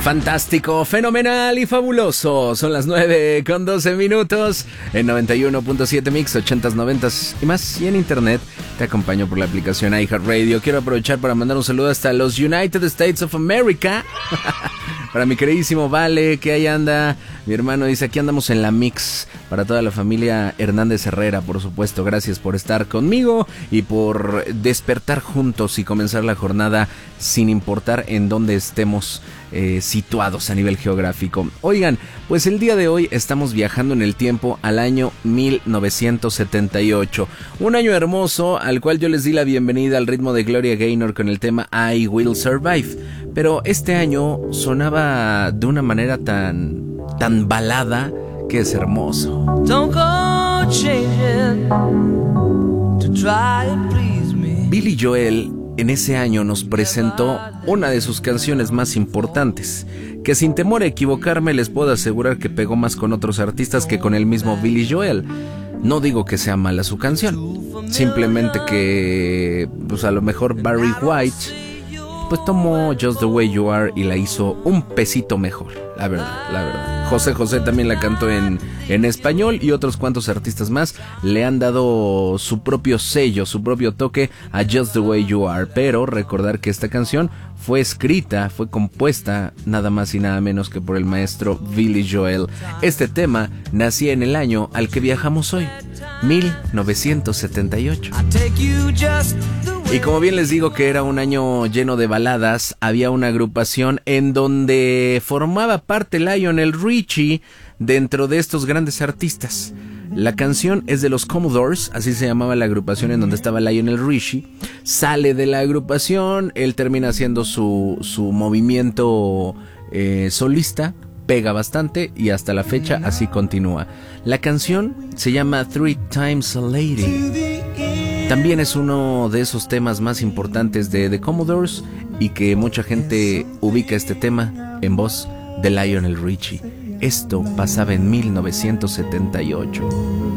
Fantástico, fenomenal y fabuloso. Son las 9:12 en 91.7 Mix, 80s, 90s y más. Y en internet te acompaño por la aplicación iHeartRadio. Quiero aprovechar para mandar un saludo hasta los United States of America. Para mi queridísimo Vale, que ahí anda. Mi hermano dice, aquí andamos en la Mix. Para toda la familia Hernández Herrera, por supuesto. Gracias por estar conmigo y por despertar juntos y comenzar la jornada sin importar en dónde estemos situados a nivel geográfico. Oigan, pues el día de hoy estamos viajando en el tiempo al año 1978. Un año hermoso al cual yo les di la bienvenida al ritmo de Gloria Gaynor con el tema I Will Survive. Pero este año sonaba de una manera tan balada que es hermoso. Don't go changing to try and please me. Billy Joel en ese año nos presentó una de sus canciones más importantes, que sin temor a equivocarme les puedo asegurar que pegó más con otros artistas que con el mismo Billy Joel. No digo que sea mala su canción, simplemente que pues a lo mejor Barry White pues tomó Just the Way You Are y la hizo un pesito mejor, la verdad. José José también la cantó en español y otros cuantos artistas más le han dado su propio sello, su propio toque a Just the Way You Are. Pero recordar que esta canción fue escrita, fue compuesta nada más y nada menos que por el maestro Billy Joel. Este tema nacía en el año al que viajamos hoy, 1978. Y como bien les digo que era un año lleno de baladas, había una agrupación en donde formaba parte Lionel Richie dentro de estos grandes artistas. La canción es de los Commodores, así se llamaba la agrupación en donde estaba Lionel Richie. Sale de la agrupación, él termina haciendo su movimiento solista, pega bastante y hasta la fecha así continúa. La canción se llama Three Times a Lady. También es uno de esos temas más importantes de The Commodores y que mucha gente ubica este tema en voz de Lionel Richie. Esto pasaba en 1978.